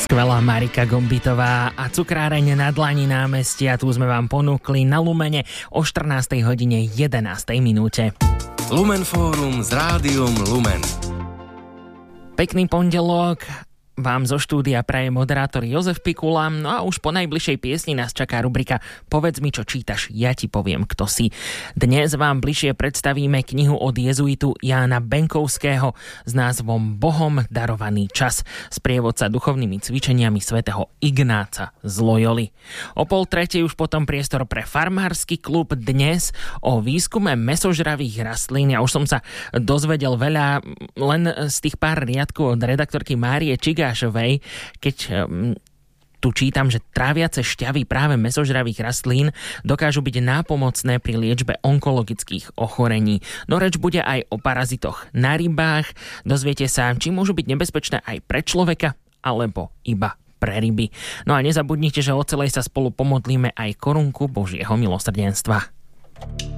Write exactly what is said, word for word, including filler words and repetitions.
Skvelá Marika Gombitová a cukráreň na dlani námestia. Tu sme vám ponúkli na Lumene o štrnástej hodine jedenástej minúte. Lumen Fórum s Rádiom Lumen. Pekný pondelok vám zo štúdia praje moderátor Jozef Pikula. No a už po najbližšej piesni nás čaká rubrika Povedz mi, čo čítaš, ja ti poviem, kto si. Dnes vám bližšie predstavíme knihu od jezuitu Jána Benkovského s názvom Bohom darovaný čas, sprievodca duchovnými cvičeniami svätého Ignáca z Loyoli. O pol tretej už potom priestor pre farmársky klub, dnes o výskume mäsožravých rastlín. Ja už som sa dozvedel veľa len z tých pár riadkov od redaktorky Márie Čiga, keď um, tu čítam, že tráviace šťavy práve mäsožravých rastlín dokážu byť nápomocné pri liečbe onkologických ochorení. No reč bude aj o parazitoch na rybách. Dozviete sa, či môžu byť nebezpečné aj pre človeka, alebo iba pre ryby. No a nezabudnite, že o celej sa spolu pomodlíme aj korunku Božieho milosrdenstva.